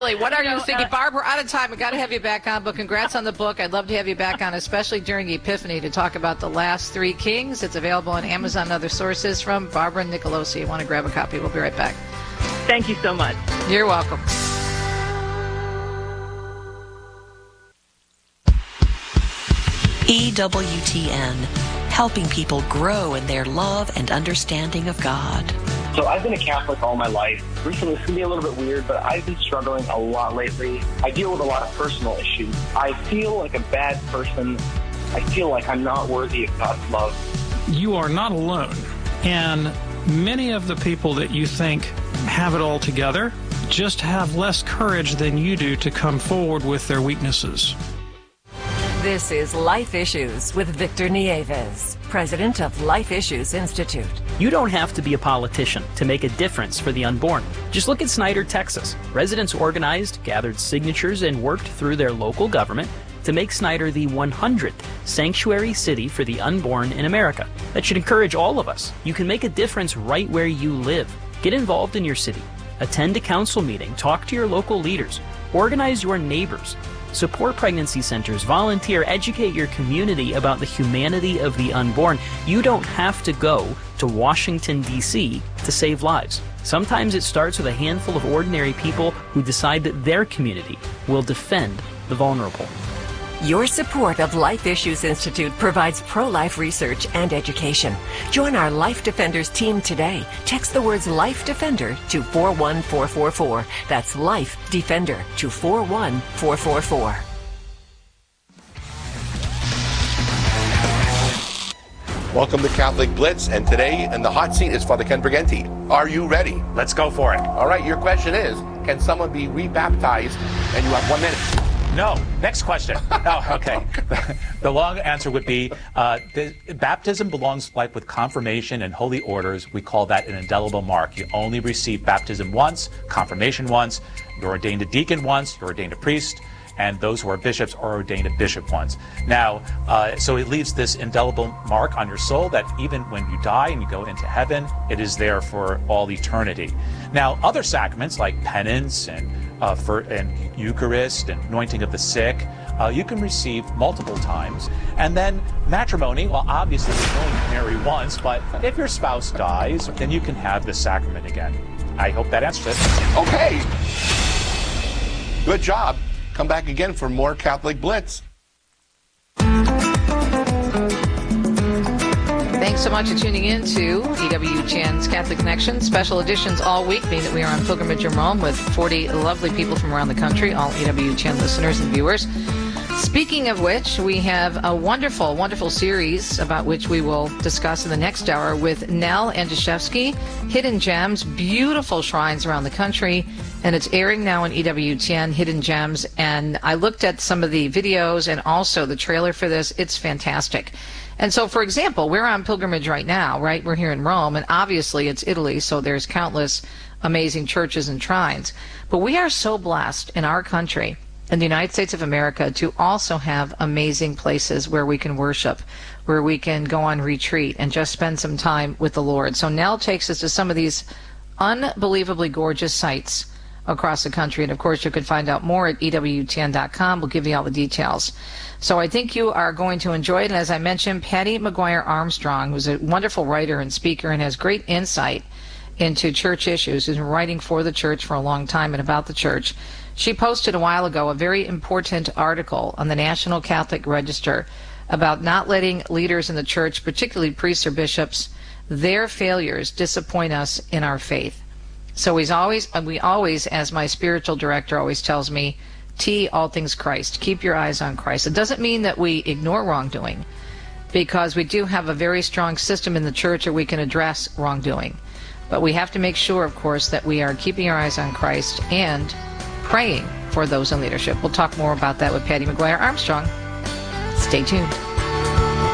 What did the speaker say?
What are you thinking? Barb, we're out of time. We've got to have you back on, but congrats on the book. I'd love to have you back on, especially during Epiphany, to talk about The Last Three Kings. It's available on Amazon and other sources from Barbara Nicolosi. You want to grab a copy? We'll be right back. Thank you so much. You're welcome. EWTN, helping people grow in their love and understanding of God. So I've been a Catholic all my life. Recently, this can be a little bit weird, but I've been struggling a lot lately. I deal with a lot of personal issues. I feel like a bad person. I feel like I'm not worthy of God's love. You are not alone. And many of the people that you think have it all together just have less courage than you do to come forward with their weaknesses. This is Life Issues with Victor Nieves, president of Life Issues Institute. You don't have to be a politician to make a difference for the unborn. Just look at Snyder, Texas. Residents organized, gathered signatures, and worked through their local government to make Snyder the 100th sanctuary city for the unborn in America. That should encourage all of us. You can make a difference right where you live. Get involved in your city. Attend a council meeting. Talk to your local leaders. Organize your neighbors. Support pregnancy centers, volunteer, educate your community about the humanity of the unborn. You don't have to go to Washington, D.C. to save lives. Sometimes it starts with a handful of ordinary people who decide that their community will defend the vulnerable. Your support of Life Issues Institute provides pro-life research and education. Join our Life Defenders team today. Text the words Life Defender to 41444. That's Life Defender to 41444. Welcome to Catholic Blitz, and today in the hot seat is Father Ken Briganti. Are you ready? Let's go for it. All right, your question is, can someone be rebaptized? And you have 1 minute. No. Next question. Oh, okay. The long answer would be, baptism belongs like with confirmation and holy orders. We call that an indelible mark. You only receive baptism once, confirmation once, you're ordained a deacon once, you're ordained a priest, and those who are bishops are ordained a bishop once. Now, so it leaves this indelible mark on your soul that even when you die and you go into heaven, it is there for all eternity. Now, other sacraments like penance and Eucharist and anointing of the sick, you can receive multiple times. And then matrimony, well, obviously you can only marry once, but if your spouse dies, then you can have the sacrament again. I hope that answers it. Okay. Good job. Come back again for more Catholic Blitz. Thanks so much for tuning in to EWTN's Catholic Connection. Special editions all week, being that we are on pilgrimage in Rome with 40 lovely people from around the country, all EWTN listeners and viewers. Speaking of which, we have a wonderful, wonderful series about which we will discuss in the next hour with Nell Andrzejewski, Hidden Gems, beautiful shrines around the country, and it's airing now on EWTN, Hidden Gems, and I looked at some of the videos and also the trailer for this. It's fantastic. And so, for example, we're on pilgrimage right now, right? We're here in Rome, and obviously it's Italy, so there's countless amazing churches and shrines. But we are so blessed in our country, in the United States of America, to also have amazing places where we can worship, where we can go on retreat and just spend some time with the Lord. So Nell takes us to some of these unbelievably gorgeous sites across the country. And of course, you can find out more at EWTN.com. We'll give you all the details. So I think you are going to enjoy it. And as I mentioned, Patty McGuire Armstrong, who's a wonderful writer and speaker and has great insight into church issues, who's been writing for the church for a long time and about the church. She posted a while ago a very important article on the National Catholic Register about not letting leaders in the church, particularly priests or bishops, their failures disappoint us in our faith. So we always, as my spiritual director always tells me, T, all things Christ. Keep your eyes on Christ. It doesn't mean that we ignore wrongdoing, because we do have a very strong system in the church where we can address wrongdoing. But we have to make sure, of course, that we are keeping our eyes on Christ and praying for those in leadership. We'll talk more about that with Patty McGuire Armstrong. Stay tuned.